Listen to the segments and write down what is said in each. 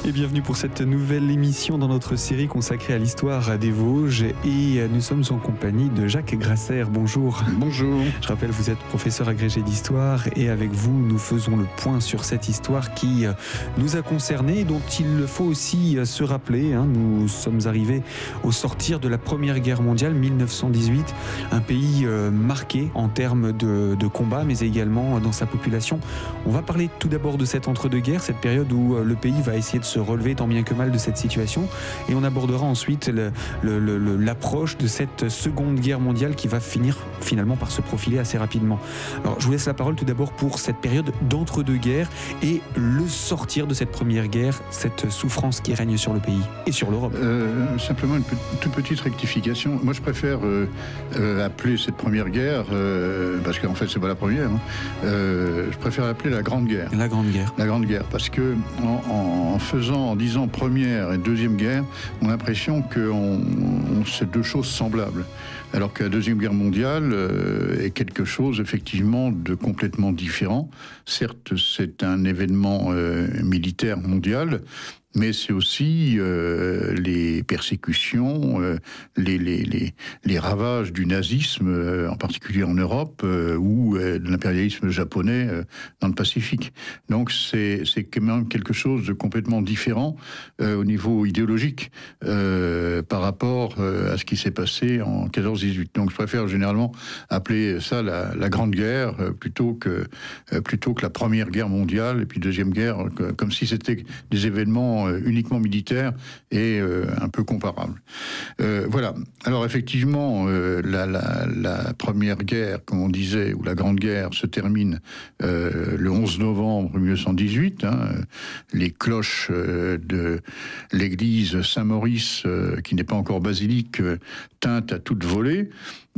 Et bienvenue pour cette nouvelle émission dans notre série consacrée à l'histoire des Vosges. Et nous sommes en compagnie de Jacques Grasser. Bonjour. Bonjour. Je rappelle, vous êtes professeur agrégé d'histoire et avec vous, nous faisons le point sur cette histoire qui nous a concernés, dont il faut aussi se rappeler. Nous sommes arrivés au sortir de la Première Guerre mondiale, 1918, un pays marqué en termes de combat, mais également dans sa population. On va parler tout d'abord de cette entre-deux-guerres, cette période où le pays va essayer de se relever tant bien que mal de cette situation, et on abordera ensuite l'approche de cette Seconde Guerre mondiale qui va finir finalement par se profiler assez rapidement. Alors je vous laisse la parole tout d'abord pour cette période d'entre-deux-guerres et le sortir de cette Première Guerre, cette souffrance qui règne sur le pays et sur l'Europe. Simplement une toute petite rectification. Moi je préfère appeler cette Première Guerre, parce qu'en fait c'est pas la première, je préfère l'appeler la Grande Guerre. La Grande Guerre. La Grande Guerre, parce que en disant Première et Deuxième Guerre, on a l'impression que c'est deux choses semblables. Alors que la Deuxième Guerre mondiale est quelque chose, effectivement, de complètement différent. Certes, c'est un événement militaire mondial, mais c'est aussi les persécutions, les ravages du nazisme, en particulier en Europe, ou de l'impérialisme japonais dans le Pacifique. Donc c'est quand même quelque chose de complètement différent au niveau idéologique par rapport à ce qui s'est passé en 14-18. Donc je préfère généralement appeler ça la Grande Guerre plutôt que la Première Guerre mondiale et puis Deuxième Guerre, comme si c'était des événements uniquement militaire et un peu comparable. Voilà. Alors effectivement, la Première Guerre, comme on disait, ou la Grande Guerre, se termine le 11 novembre 1918. Les cloches de l'église Saint-Maurice, qui n'est pas encore basilique, tintent à toute volée.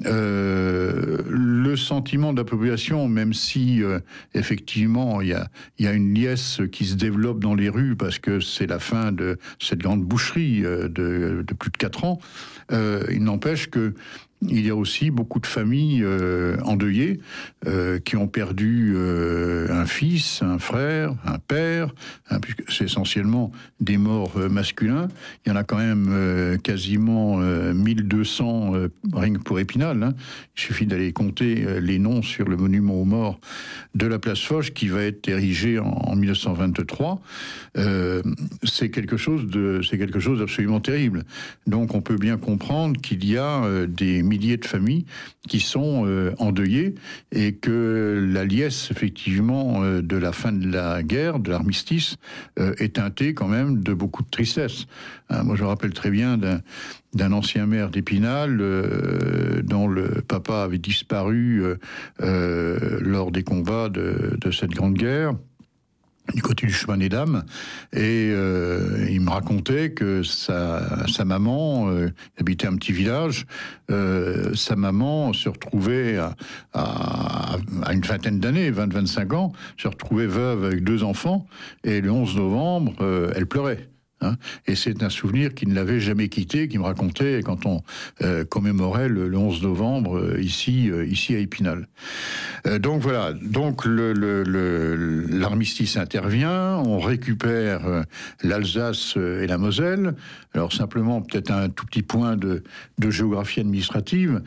Le sentiment de la population, même si effectivement il y a une liesse qui se développe dans les rues parce que c'est la fin de cette grande boucherie de plus de 4 ans, il n'empêche que il y a aussi beaucoup de familles endeuillées qui ont perdu un fils, un frère, un père, puisque c'est essentiellement des morts masculins. Il y en a quand même quasiment 1200 rien que pour Épinal. Il suffit d'aller compter les noms sur le monument aux morts de la place Foch qui va être érigé en 1923. C'est quelque chose d'absolument terrible. Donc on peut bien comprendre qu'il y a des milliers de familles qui sont endeuillées et que la liesse, effectivement, de la fin de la guerre, de l'armistice, est teintée quand même de beaucoup de tristesse. Moi, je me rappelle très bien d'un ancien maire d'Épinal dont le papa avait disparu lors des combats de cette grande guerre, du côté du chemin des dames, et il me racontait que sa maman, habitait un petit village, sa maman se retrouvait à une vingtaine d'années, 20-25 ans, se retrouvait veuve avec 2 enfants, et le 11 novembre, elle pleurait. Et c'est un souvenir qui ne l'avait jamais quitté, qui me racontait quand on commémorait le 11 novembre ici à Épinal. Donc voilà, donc l'armistice intervient, on récupère l'Alsace et la Moselle. Alors simplement peut-être un tout petit point de géographie administrative.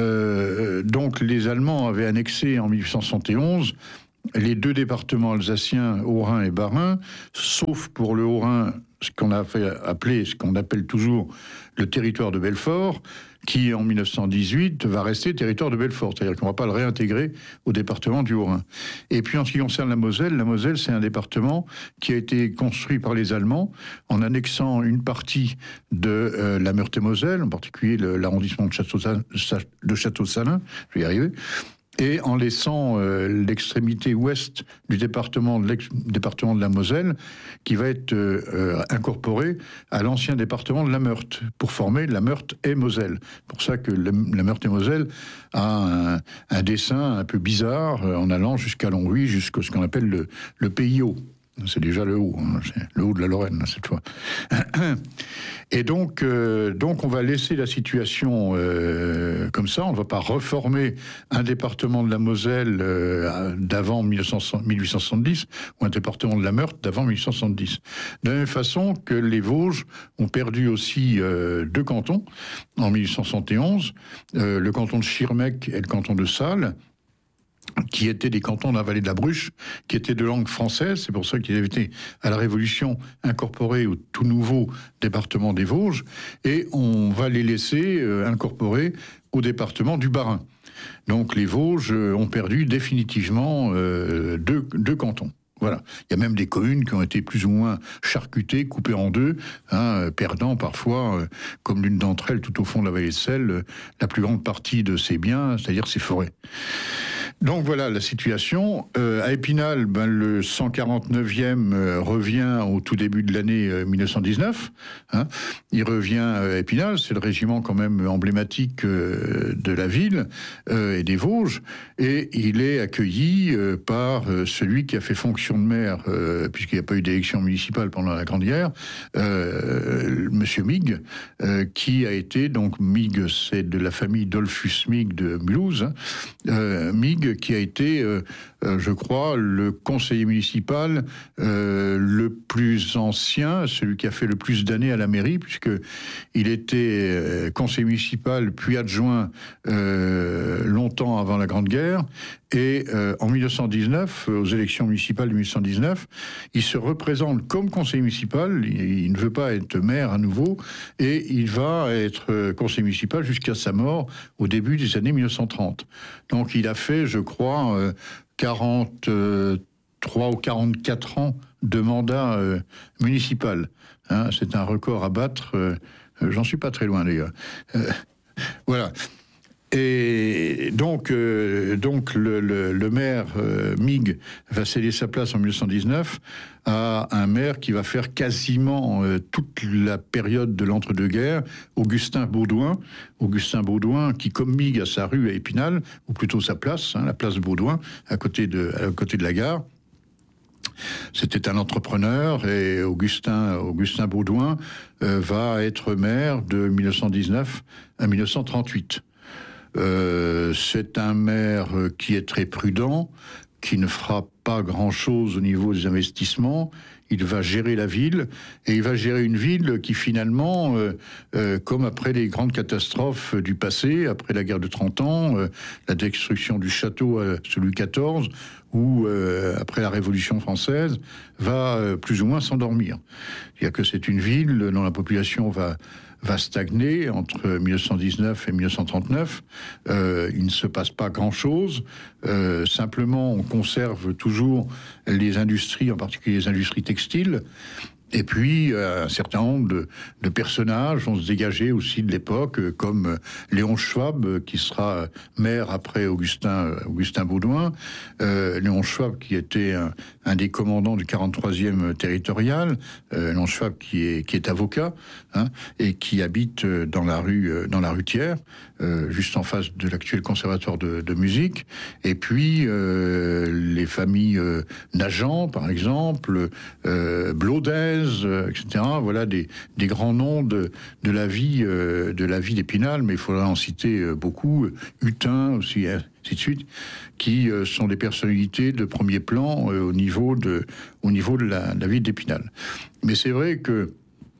Donc les Allemands avaient annexé en 1871 les 2 départements alsaciens, Haut-Rhin et Bas-Rhin, sauf pour le Haut-Rhin, ce qu'on appelle toujours le territoire de Belfort, qui en 1918 va rester territoire de Belfort, c'est-à-dire qu'on ne va pas le réintégrer au département du Haut-Rhin. Et puis en ce qui concerne la Moselle c'est un département qui a été construit par les Allemands en annexant une partie de la Meurthe-et-Moselle, en particulier l'arrondissement de Château-Salins, je vais y arriver, et en laissant l'extrémité ouest du département de la Moselle, qui va être incorporé à l'ancien département de la Meurthe, pour former la Meurthe et Moselle. C'est pour ça que la Meurthe et Moselle a un dessin un peu bizarre, en allant jusqu'à Longwy, jusqu'à ce qu'on appelle le Pays Haut. C'est déjà le haut, hein, c'est le haut de la Lorraine, cette fois. Et donc on va laisser la situation comme ça. On ne va pas reformer un département de la Moselle d'avant 1870 ou un département de la Meurthe d'avant 1870. De la même façon que les Vosges ont perdu aussi 2 cantons en 1871, le canton de Schirmeck et le canton de Salles, qui étaient des cantons de la vallée de la Bruche, qui étaient de langue française. C'est pour ça qu'ils avaient été, à la Révolution, incorporés au tout nouveau département des Vosges. Et on va les laisser incorporés au département du Bas-Rhin. Donc les Vosges ont perdu définitivement 2 cantons. Voilà. Il y a même des communes qui ont été plus ou moins charcutées, coupées en 2, perdant parfois, comme l'une d'entre elles, tout au fond de la vallée de Selle, la plus grande partie de ses biens, c'est-à-dire ses forêts. Donc voilà la situation. À Épinal, le 149e revient au tout début de l'année 1919. Il revient à Épinal, c'est le régiment quand même emblématique de la ville et des Vosges, et il est accueilli par celui qui a fait fonction de maire, puisqu'il n'y a pas eu d'élection municipale pendant la Grande Guerre, Monsieur Migue, qui a été, donc Migue, c'est de la famille Dolphus Migue de Mulhouse, Migue, qui a été, je crois, le conseiller municipal le plus ancien, celui qui a fait le plus d'années à la mairie, puisqu'il était conseiller municipal puis adjoint longtemps avant la Grande Guerre. Et en 1919, aux élections municipales de 1919, il se représente comme conseiller municipal, il ne veut pas être maire à nouveau, et il va être conseiller municipal jusqu'à sa mort au début des années 1930. Donc il a fait, je crois, 43 ou 44 ans de mandat municipal. C'est un record à battre, j'en suis pas très loin d'ailleurs. Voilà. Et donc le maire Migue va céder sa place en 1919 à un maire qui va faire quasiment toute la période de l'entre-deux-guerres, Augustin Baudouin. Augustin Baudouin, qui comme Migue a sa rue à Épinal, ou plutôt sa place, la place Baudouin, à côté de la gare. C'était un entrepreneur, et Augustin Baudouin va être maire de 1919 à 1938. C'est un maire qui est très prudent, qui ne fera pas grand-chose au niveau des investissements. Il va gérer la ville, et il va gérer une ville qui finalement, comme après les grandes catastrophes du passé, après la guerre de 30 ans, la destruction du château sous Louis XIV, ou après la Révolution française, va plus ou moins s'endormir. C'est-à-dire que c'est une ville dont la population va stagner entre 1919 et 1939. Il ne se passe pas grand-chose. Simplement, on conserve toujours les industries, en particulier les industries textiles. Et puis, un certain nombre de personnages vont se dégager aussi de l'époque, comme Léon Schwab, qui sera maire après Augustin Baudouin. Léon Schwab, qui était un des commandants du 43e territorial. Léon Schwab, qui est avocat, et qui habite dans la rue Thiers, juste en face de l'actuel conservatoire de musique. Et puis, les familles Nagent, par exemple, Blaudez, etc. Voilà des grands noms de la vie d'Épinal, mais il faudra en citer beaucoup, Hutin aussi, ainsi de suite, qui sont des personnalités de premier plan au niveau de la ville d'Épinal. Mais c'est vrai que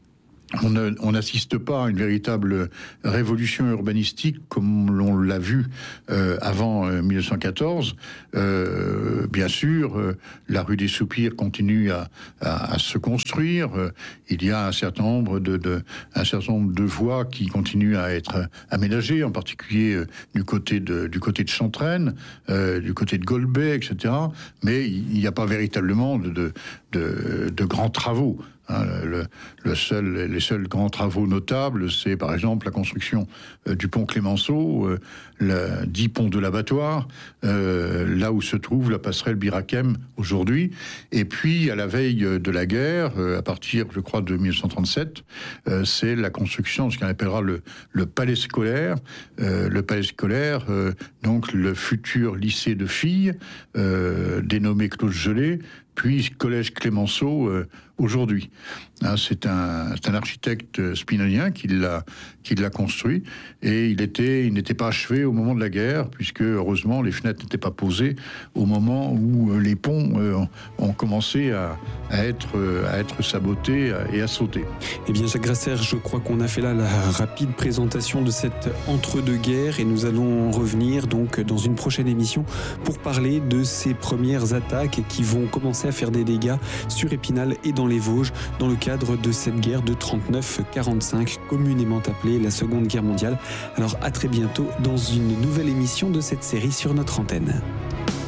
on n'assiste pas à une véritable révolution urbanistique comme l'on l'a vu avant 1914. Bien sûr, la rue des Soupirs continue à se construire. Il y a un certain nombre de voies qui continuent à être aménagées, en particulier du côté de Chantraine, du côté de Golbet, etc. Mais il n'y a pas véritablement de grands travaux. Les seuls grands travaux notables, c'est par exemple la construction du pont Clémenceau, dit pont de l'Abattoir, là où se trouve la passerelle Birakem aujourd'hui. Et puis, à la veille de la guerre, à partir, je crois, de 1937, c'est la construction de ce qu'on appellera le palais scolaire. Le palais scolaire, donc le futur lycée de filles, dénommé Claude Gelée, puis Collège Clémenceau aujourd'hui. Hein, c'est un architecte spinozien qui l'a construit, et il n'était pas achevé au moment de la guerre, puisque heureusement les fenêtres n'étaient pas posées au moment où les ponts ont commencé à être sabotés et à sauter. Eh bien Jacques Grasser, je crois qu'on a fait là la rapide présentation de cette entre-deux-guerres, et nous allons revenir donc dans une prochaine émission pour parler de ces premières attaques qui vont commencer à faire des dégâts sur Épinal et dans les Vosges dans le cadre de cette guerre de 39-45, communément appelée la Seconde Guerre mondiale. Alors à très bientôt dans une nouvelle émission de cette série sur notre antenne.